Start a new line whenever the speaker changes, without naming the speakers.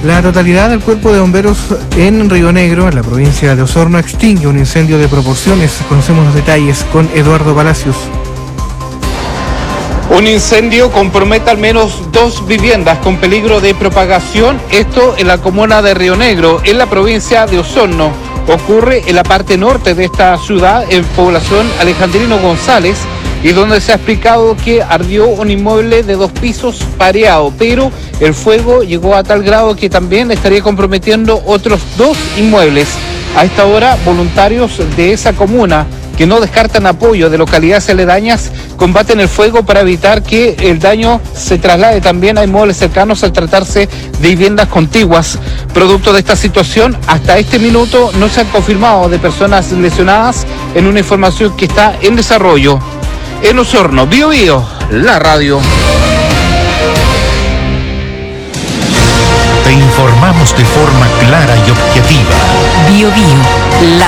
La totalidad del cuerpo de bomberos en Río Negro, en la provincia de Osorno, extingue un incendio de proporciones. Conocemos los detalles con Eduardo Palacios.
Un incendio compromete al menos 2 viviendas con peligro de propagación, esto en la comuna de Río Negro, en la provincia de Osorno. Ocurre en la parte norte de esta ciudad, en población Alejandrino González, y donde se ha explicado que ardió un inmueble de 2 pisos pareado, pero el fuego llegó a tal grado que también estaría comprometiendo otros 2 inmuebles. A esta hora, voluntarios de esa comuna, que no descartan apoyo de localidades aledañas, combaten el fuego para evitar que el daño se traslade también a inmuebles cercanos al tratarse de viviendas contiguas. Producto de esta situación, hasta este minuto no se han confirmado de personas lesionadas en una información que está en desarrollo. En Osorno, Bío Bío, la radio.
Te informamos de forma clara y objetiva.
Bío Bío, la